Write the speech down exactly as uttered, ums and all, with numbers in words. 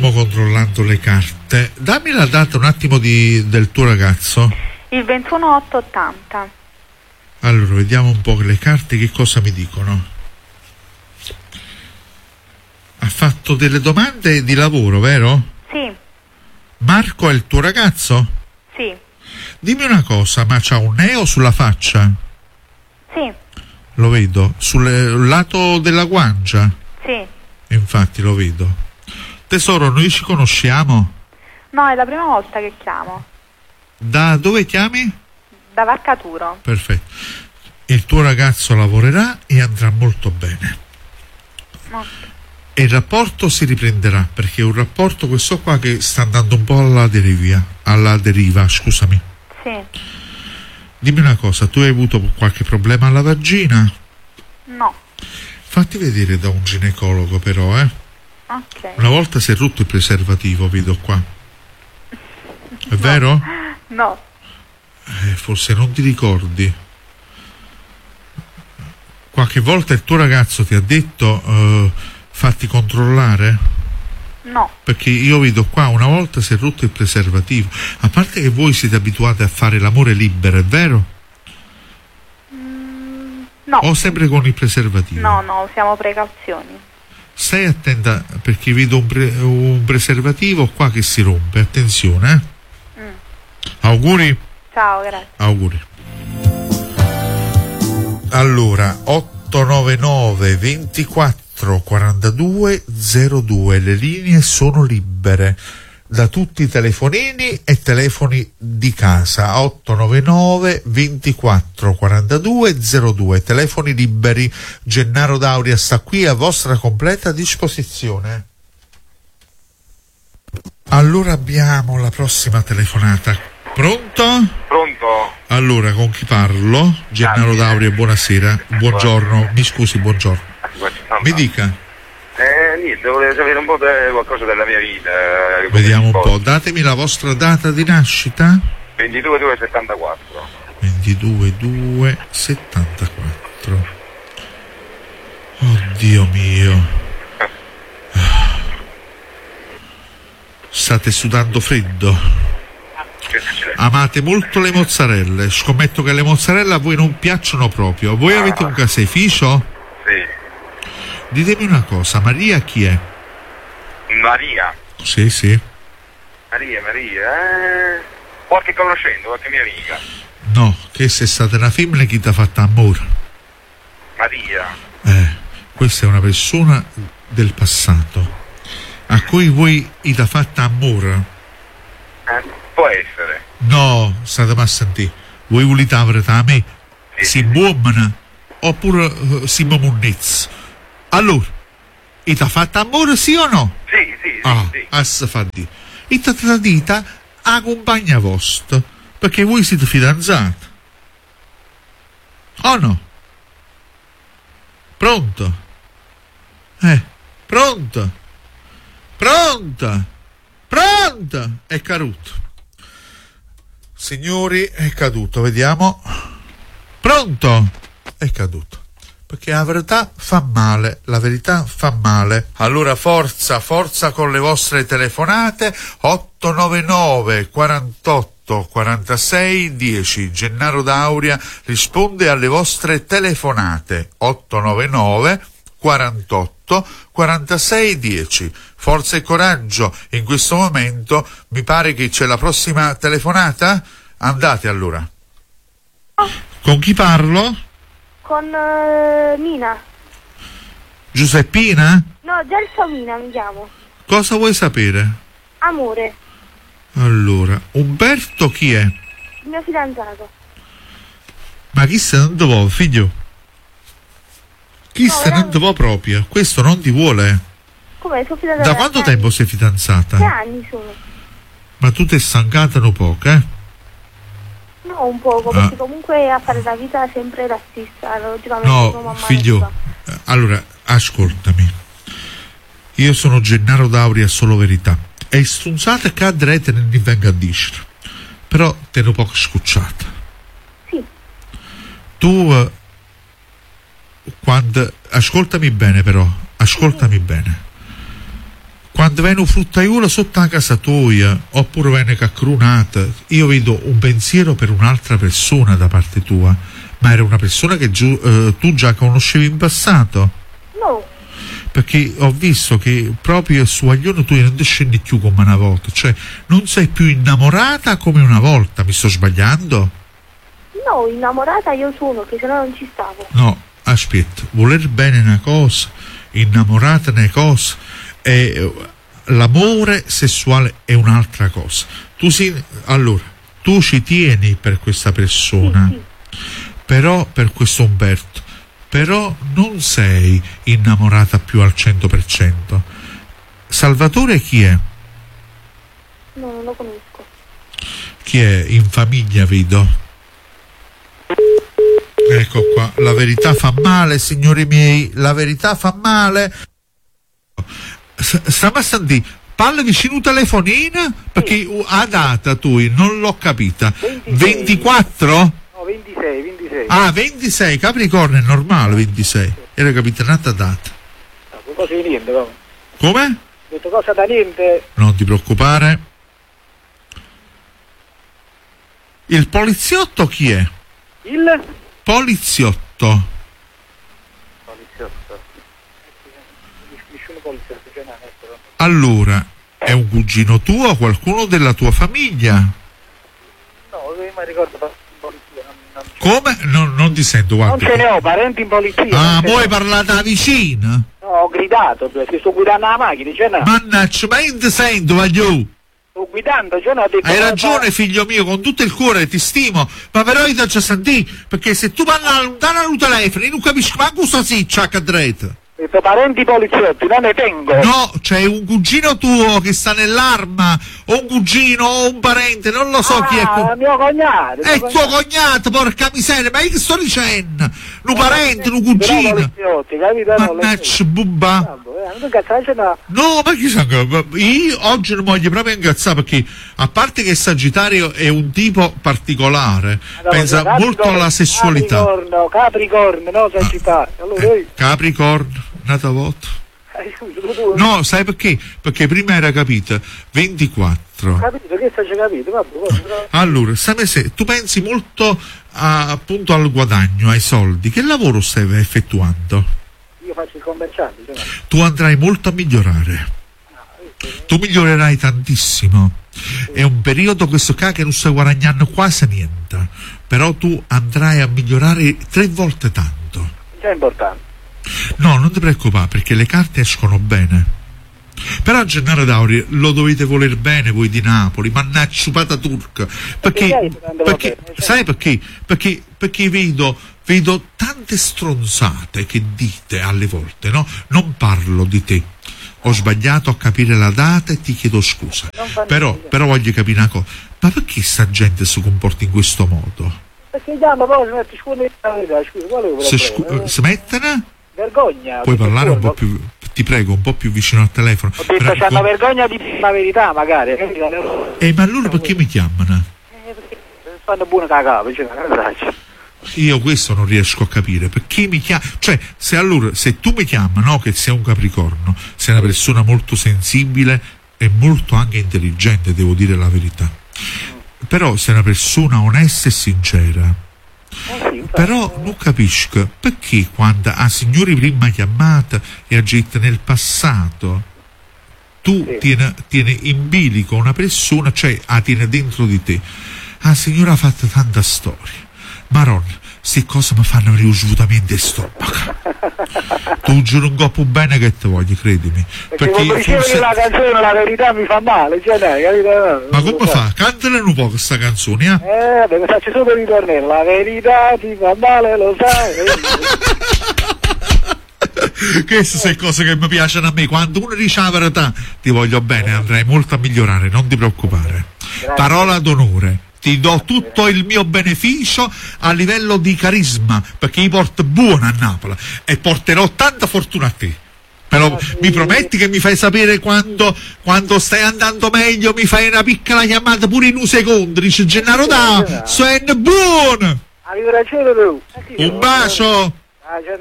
attimo controllando le carte. Dammi la data un attimo di, del tuo ragazzo. Il ventuno otto ottanta. Allora, vediamo un po' le carte che cosa mi dicono. Ha fatto delle domande di lavoro, vero? Sì. Marco è il tuo ragazzo? Sì. Dimmi una cosa, ma c'ha un neo sulla faccia? Sì. Lo vedo. Sul lato della guancia? Sì. Infatti lo vedo. Tesoro, noi ci conosciamo? No, è la prima volta che chiamo. Da dove chiami? Da Varcaturo. Perfetto. Il tuo ragazzo lavorerà e andrà molto bene. No. E il rapporto si riprenderà, perché è un rapporto questo qua che sta andando un po' alla deriva, alla deriva, scusami. Sì. Dimmi una cosa, tu hai avuto qualche problema alla vagina? No. Fatti vedere da un ginecologo però, eh. Ok. Una volta si è rotto il preservativo, vedo qua. È vero? No. Eh, forse non ti ricordi. Qualche volta il tuo ragazzo ti ha detto eh, fatti controllare? No. Perché io vedo qua una volta si è rotto il preservativo. A parte che voi siete abituati a fare l'amore libero, è vero? Mm, no. O sempre con il preservativo? No, no, usiamo precauzioni. Stai attenta perché vedo un, pre- un preservativo qua che si rompe. Attenzione, eh? Mm. Auguri. Ciao, grazie. Auguri. Allora, otto nove nove ventiquattro quarantadue zero due, le linee sono libere da tutti i telefonini e telefoni di casa. Otto nove nove ventiquattro quarantadue zero due, telefoni liberi. Gennaro Dauria sta qui a vostra completa disposizione. Allora abbiamo la prossima telefonata. Pronto? Pronto? Allora, con chi parlo? Gennaro Dauria, buonasera. Buongiorno, mi scusi, buongiorno. Mi dica. Eh, niente, volevo sapere un po' di qualcosa della mia vita. eh, come Vediamo si un può. po', datemi la vostra data di nascita. ventidue due settantaquattro. ventidue due settantaquattro. Oddio mio. State sudando freddo. Amate molto le mozzarelle. Scommetto che le mozzarelle a voi non piacciono proprio. Voi avete un caseificio? Sì. Ditemi una cosa, Maria chi è? Maria. Sì, sì. Maria, Maria. Eh... Qualche conoscente, qualche mia amica. No, che se è stata una femmina chi ti ha fatto amore. Maria. Eh, questa è una persona del passato a cui voi gli ha fatto amore. Eh, può essere. No, state a sentire. Voi volete avere da me? Sì, Si sì. uomini oppure uh, si mamunnezza? Allora, gli ha fatto amore sì o no? Sì, sì, sì. Ah, sì. assa fa di. E ti ha tradita a compagna vostra perché voi siete fidanzati. O no? Pronto? Eh, pronto? Pronto? Pronto? È caduto. Signori, è caduto, vediamo. Pronto? È caduto. Perché la verità fa male, la verità fa male. Allora forza, forza con le vostre telefonate. Otto nove nove quarantotto quarantasei dieci. Gennaro Dauria risponde alle vostre telefonate. Otto nove nove quarantotto quarantasei dieci. Forza e coraggio. In questo momento mi pare che c'è la prossima telefonata. Andate allora. Con chi parlo? Con uh, Mina. Giuseppina? No, Gelsomina mi chiamo. Cosa vuoi sapere? Amore, Allora, Umberto chi è? il mio fidanzato. Ma chi se non vuole, figlio? Chi No, se non veramente. vuole proprio? Questo non ti vuole. Come sono fidanzata? Da quanto sei tempo anni. sei fidanzata? Sei anni sono. Ma tu ti stancata un poco, eh? No, un poco, Ah. perché comunque a fare la vita sempre la stessa. Logicamente No, tua mamma figlio, non eh, allora, ascoltami. Io sono Gennaro Dauria, solo verità. E strunzate che andrete non mi venga a dire. Però te ne poco scucciata. Sì. Tu, eh, quando, ascoltami bene però, ascoltami bene. Quando quando viene un fruttaiolo sotto la casa tua, oppure viene caccrunata, io vedo un pensiero per un'altra persona da parte tua, ma era una persona che giu, eh, tu già conoscevi in passato? No, Perché ho visto che proprio su Aglione tu non ti scendi più come una volta, cioè non sei più innamorata come una volta, mi sto sbagliando? no, innamorata io sono, che sennò non ci stavo. No, aspetta, voler bene una cosa, innamorata una cosa, e l'amore sessuale è un'altra cosa. Tu si, allora, tu ci tieni per questa persona, Sì, però per questo Umberto, però non sei innamorata più al cento per cento. Salvatore chi è? no, non lo conosco. Chi è in famiglia, vedo. Ecco qua, la verità fa male, signori miei, la verità fa male. S- Stiamo a sentire, parla vicino un telefonino, perché uh, a data tu, non l'ho capita. ventisei. ventiquattro? No, ventisei, ventisei. Ah, ventisei, Capricorno è normale, ventisei. Era capitanata data. No, cosa di niente, come? Come? Detto cosa da niente. Non ti preoccupare. Il poliziotto chi è? Il? Poliziotto. Poliziotto. Nessuno poliziotto, cioè no, ecco. Allora, è un cugino tuo o qualcuno della tua famiglia? No, io mi ricordo in polizia, non, non, Come? Non, non ti sento, non guarda. ce ne ho, parenti in polizia. Ah, non ce poi ne ho. parlate da vicino? No, ho gridato, cioè, ti sto guidando la macchina, cioè no. Mannaggia, ma io ti sento, voglio. Sto guidando, cioè no, ho detto... Hai eh, ragione, ma- figlio mio, con tutto il cuore ti stimo, ma però io ti faccio sentire, perché se tu parli lontano al telefono, io non capisco manco cosa si c'ha a dreta. Ho detto parenti poliziotti, non ne tengo. No, c'è un cugino tuo che sta nell'arma, o un cugino, o un parente, non lo so ah, chi è. co- mio cognato. È il mio tuo cognato, porca miseria, ma io che sto dicendo? Un parente, un cugino. poliziotti, capito? No, Mannaggia, bubba. non cazzo, no. No, ma chi sa che- io oggi non voglio proprio incazzare, perché a parte che Sagittario è un tipo particolare, pensa Capricorno, molto alla sessualità. Capricorno, Capricorno, no, Sagittario. Allora, Eh, io... Capricorno, nata volta. Eh, scusa, tu, tu, No, sai perché? Perché prima era capita ventiquattro. capito, che stai capito? Vabbè, vabbè. Allora, sai se tu pensi molto a- appunto al guadagno, ai soldi, che lavoro stai effettuando? Io faccio il commerciante, cioè, no. Tu andrai molto a migliorare. Tu migliorerai tantissimo. È un periodo questo qua che non stai guadagnando quasi niente, però tu andrai a migliorare tre volte tanto. Già è importante. No, non ti preoccupare, perché le carte escono bene. Però Gennaro Dauri lo dovete voler bene voi di Napoli, mannaggia pata turca. Perché, Perché andavo perché bene, cioè. sai perché? Perché, perché vedo, vedo tante stronzate che dite alle volte, no? Non parlo di te. Ho sbagliato a capire la data e ti chiedo scusa. Non fa Però, niente. però voglio capire una cosa. Ma perché sta gente si comporta in questo modo? Perché chiama poi si mette scuola la verità, scusa, qual è il Se problema? scu- Eh, smettere? Vergogna. Puoi perché parlare un po' scuola, più, ti prego, un po' più vicino al telefono. Ho detto Però- c'hanno vergogna di dire la verità, magari. capito? Eh, ma allora perché mi chiamano? Eh, perché fanno buona cagata, cioè, una cosa. Io questo non riesco a capire, perché mi chiama, cioè se allora se tu mi chiami, no, che sei un Capricorno, sei una persona molto sensibile e molto anche intelligente, devo dire la verità, però sei una persona onesta e sincera. Eh sì, infatti. Però non capisco perché quando a signori prima chiamata e a gente nel passato tu Sì. tieni, tieni in bilico una persona, cioè la tieni dentro di te. La signora ha fatto tanta storia. Maronna, queste cose mi fanno venire svuotamento di stomaco. Tu giuro un coppo bene che ti voglio, credimi. Perché quando dicevo forse- che la canzone la verità mi fa male, cioè dai, capito? Ma come fa? Cantala un po' questa canzone, eh? Eh, vabbè, mi faccio solo il ritornello, la verità ti fa male, lo sai. Queste sono cose che mi piacciono a me. Quando uno dice la verità, ti voglio bene, andrai molto a migliorare, non ti preoccupare. Grazie. Parola d'onore. Ti do tutto il mio beneficio a livello di carisma, perché io porto buona a Napoli e porterò tanta fortuna a te. Però mi prometti che mi fai sapere quando, quando stai andando meglio, mi fai una piccola chiamata pure in un secondo, dice Gennaro da, sono buono! Arrivederci tu. Un bacio! Ah, cioè,